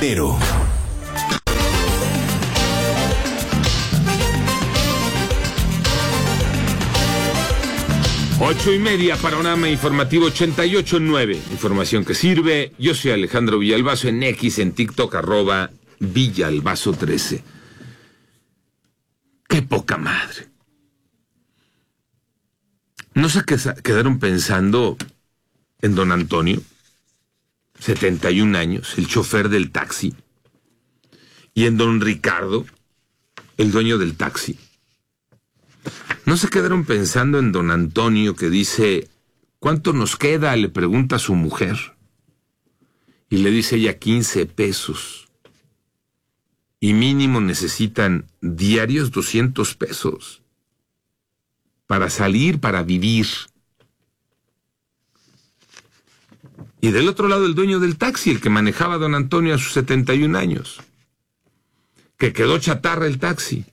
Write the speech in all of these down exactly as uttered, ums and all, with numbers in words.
Pero... Ocho y media, panorama informativo ochenta y ocho punto nueve. Información que sirve. Yo soy Alejandro Villalbazo en X, en TikTok, arroba Villalbazo trece. ¡Qué poca madre! ¿No se quedaron pensando en don Antonio, setenta y un años, el chofer del taxi? Y en don Ricardo, el dueño del taxi. ¿No se quedaron pensando en don Antonio que dice, ¿cuánto nos queda?, le pregunta a su mujer. Y le dice ella, quince pesos. Y mínimo necesitan diarios doscientos pesos. Para salir, para vivir. Y del otro lado el dueño del taxi, el que manejaba a don Antonio a sus setenta y un años. Que quedó chatarra el taxi.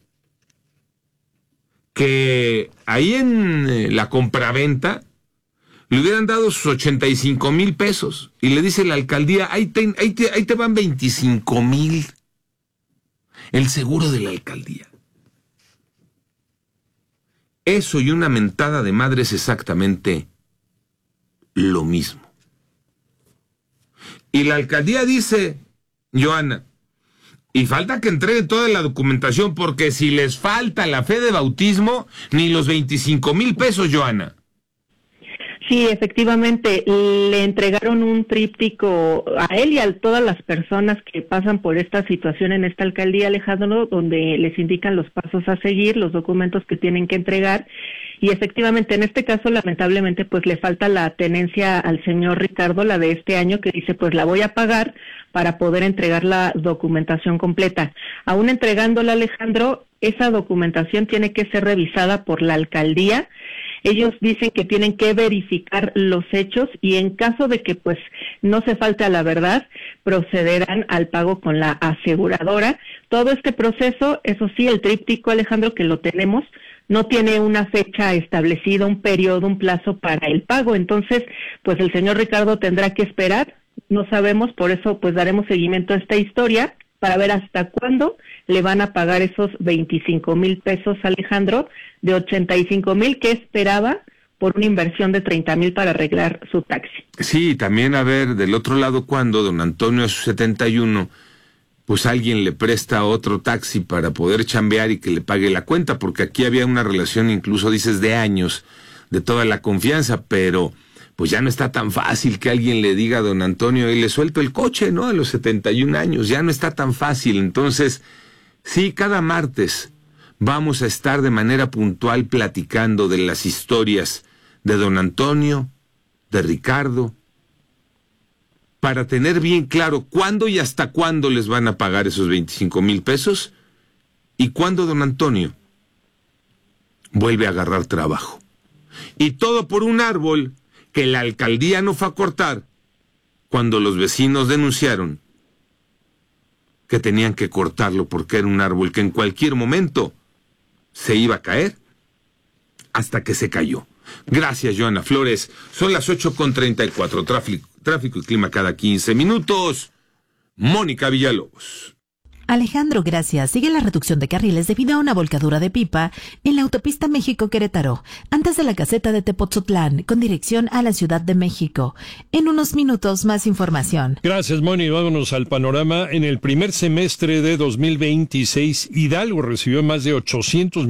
Que ahí en la compraventa le hubieran dado sus ochenta y cinco mil pesos. Y le dice la alcaldía, ahí te, ahí te, ahí te van veinticinco mil. El seguro de la alcaldía. Eso y una mentada de madre es exactamente lo mismo. Y la alcaldía dice, Joana, y falta que entreguen toda la documentación, porque si les falta la fe de bautismo, ni los veinticinco mil pesos, Joana. Sí, efectivamente, le entregaron un tríptico a él y a todas las personas que pasan por esta situación en esta alcaldía, Alejandro, donde les indican los pasos a seguir, los documentos que tienen que entregar. Y efectivamente, en este caso, lamentablemente, pues le falta la tenencia al señor Ricardo, la de este año, que dice, pues la voy a pagar para poder entregar la documentación completa. Aún entregándola, Alejandro, esa documentación tiene que ser revisada por la alcaldía. Ellos dicen que tienen que verificar los hechos y en caso de que pues no se falte a la verdad, procederán al pago con la aseguradora. Todo este proceso, eso sí, el tríptico, Alejandro, que lo tenemos, no tiene una fecha establecida, un periodo, un plazo para el pago. Entonces, pues el señor Ricardo tendrá que esperar, no sabemos, por eso pues daremos seguimiento a esta historia para ver hasta cuándo le van a pagar esos veinticinco mil pesos, Alejandro, de ochenta y cinco mil que esperaba por una inversión de treinta mil para arreglar su taxi. Sí, también a ver, del otro lado, cuando don Antonio a sus setenta y uno, pues alguien le presta otro taxi para poder chambear y que le pague la cuenta, porque aquí había una relación, incluso dices, de años, de toda la confianza, pero pues ya no está tan fácil que alguien le diga a don Antonio, y le suelto el coche, ¿no?, a los setenta y un años, ya no está tan fácil. Entonces, sí, cada martes vamos a estar de manera puntual platicando de las historias de don Antonio, de Ricardo, para tener bien claro cuándo y hasta cuándo les van a pagar esos veinticinco mil pesos y cuándo don Antonio vuelve a agarrar trabajo. Y todo por un árbol que la alcaldía no fue a cortar cuando los vecinos denunciaron que tenían que cortarlo porque era un árbol que en cualquier momento se iba a caer, hasta que se cayó. Gracias, Joana Flores. Son las ocho con treinta y cuatro. Tráfico, tráfico y clima cada quince minutos. Mónica Villalobos. Alejandro, gracias. Sigue la reducción de carriles debido a una volcadura de pipa en la autopista México-Querétaro, antes de la caseta de Tepotzotlán, con dirección a la Ciudad de México. En unos minutos, más información. Gracias, Moni. Vámonos al panorama. En el primer semestre de dos mil veintiséis, Hidalgo recibió más de ochocientos